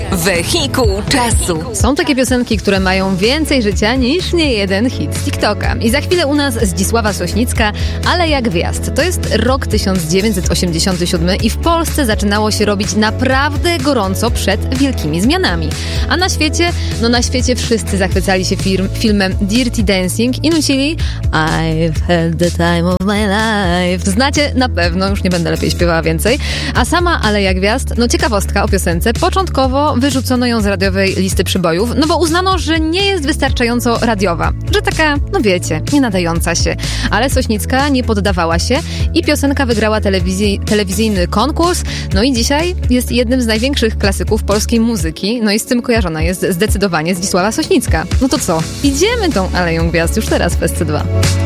Wehikuł czasu. Są takie piosenki, które mają więcej życia niż niejeden hit z TikToka. I za chwilę u nas Zdzisława Sośnicka, ale jak gwiazd. To jest rok 1987 i w Polsce zaczynało się robić naprawdę gorąco przed wielkimi zmianami. A na świecie wszyscy zachwycali się filmem Dirty Dancing i nucili I've had the time of my life. Znacie na pewno, już nie będę lepiej śpiewała więcej. A sama Ale jak gwiazd, ciekawostka o piosence. Początkowo wyrzucono ją z radiowej listy przybojów, bo uznano, że nie jest wystarczająco radiowa. Że taka, wiecie, nie nadająca się. Ale Sośnicka nie poddawała się i piosenka wygrała telewizyjny konkurs. I dzisiaj jest jednym z największych klasyków polskiej muzyki. I z tym kojarzona jest zdecydowanie Zdzisława Sośnicka. To co? Idziemy tą Aleją Gwiazd już teraz w SC2.